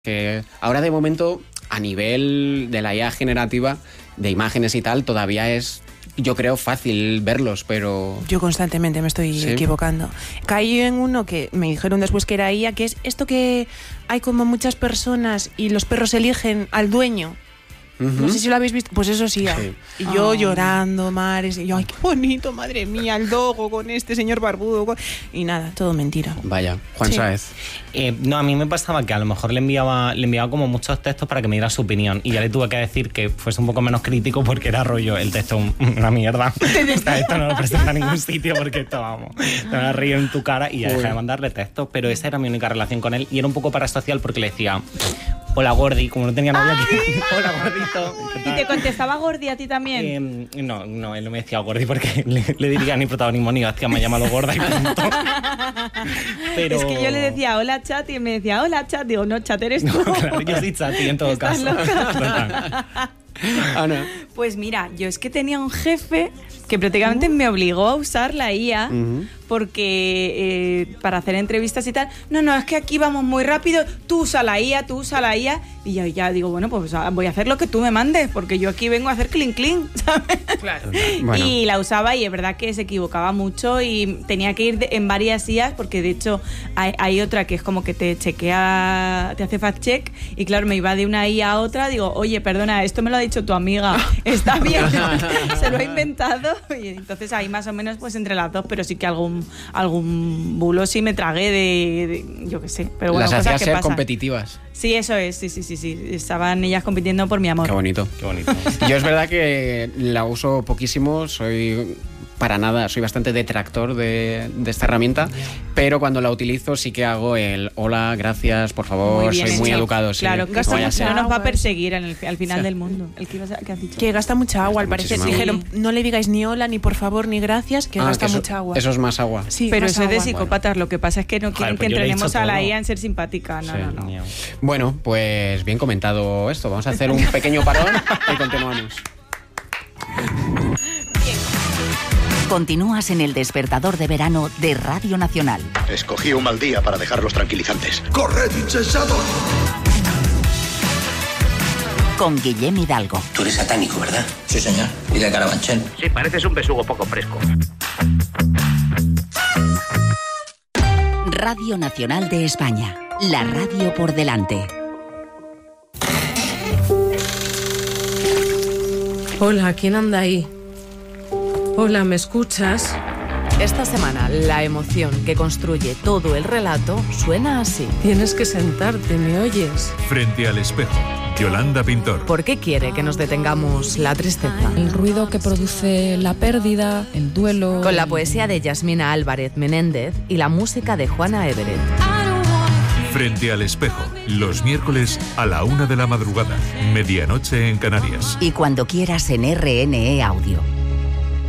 Que ahora de momento, a nivel de la IA generativa, de imágenes y tal, todavía es, yo creo, fácil verlos, pero... Yo constantemente me estoy equivocando. Caí en uno que me dijeron después que era IA, que es esto que hay como muchas personas y los perros eligen al dueño. No sé si lo habéis visto. Pues eso sí. Y yo llorando, mares. Y yo, ay, qué bonito, madre mía, el dogo con este señor barbudo. Y nada, todo mentira. Vaya, Juan Sáez. No, a mí me pasaba que a lo mejor le enviaba como muchos textos para que me diera su opinión. Y ya le tuve que decir que fuese un poco menos crítico porque era rollo, el texto una mierda. Esto no lo presenta en ningún sitio porque esto, vamos, te van a reír en tu cara. Y ya dejé de mandarle textos. Pero esa era mi única relación con él. Y era un poco parasocial porque le decía... Hola, Gordi, como no tenía novia aquí. Hola, gordito. ¿Y te contestaba Gordi a ti también? No, él no me decía Gordi porque le diría ni protagonismo ni hacía, me llamado gorda y punto. Pero... Es que yo le decía hola, chat, y él me decía hola, chat. Digo, no, chat eres tú. No, claro, yo soy chat y en todo caso. Ana. Pues mira, yo es que tenía un jefe que prácticamente me obligó a usar la IA porque para hacer entrevistas y tal, no, es que aquí vamos muy rápido, tú usa la IA, y yo ya digo, bueno, pues voy a hacer lo que tú me mandes, porque yo aquí vengo a hacer clink, ¿sabes? Claro. Bueno. Y la usaba y es verdad que se equivocaba mucho y tenía que ir en varias IAs, porque de hecho hay otra que es como que te chequea, te hace fact check, y claro, me iba de una IA a otra, digo, oye, perdona, esto me lo ha dicho tu amiga, está bien, se lo ha inventado, y entonces ahí más o menos pues entre las dos, pero sí que algún bulo sí me tragué de yo qué sé, pero bueno, las cosas hacías que ser pasan. Competitivas. Sí, eso es, sí, estaban ellas compitiendo por mi amor. Qué bonito. Yo es verdad que la uso poquísimo, soy bastante detractor de esta herramienta, pero cuando la utilizo sí que hago el hola, gracias, por favor, muy bien, soy muy educado. Claro, sí, no nos va a perseguir al final del mundo. ¿Qué has dicho? Que gasta mucha agua, al parecer. Muchísima Dijeron, no le digáis ni hola, ni por favor, ni gracias, que gasta mucha agua. Eso es más agua. Sí, pero más eso es de agua. psicópatas, lo que pasa es que no quieren que entrenemos a la IA en ser simpática. No. Bueno, pues bien comentado esto. Vamos a hacer un pequeño parón y continuamos. Continúas en el despertador de verano de Radio Nacional. Escogí un mal día para dejar los tranquilizantes. ¡Corred, insensatos! Con Guillem Hidalgo. Tú eres satánico, ¿verdad? Sí, señor. Y de Carabanchel. Sí, pareces un besugo poco fresco. Radio Nacional de España. La radio por delante. Hola, ¿quién anda ahí? Hola, ¿me escuchas? Esta semana, la emoción que construye todo el relato suena así. Tienes que sentarte, ¿me oyes? Frente al espejo, Yolanda Pintor. ¿Por qué quiere que nos detengamos la tristeza? El ruido que produce la pérdida, el duelo... Con la poesía de Yasmina Álvarez Menéndez y la música de Juana Everett. Frente al espejo, los miércoles a la 1 de la madrugada, medianoche en Canarias. Y cuando quieras en RNE Audio.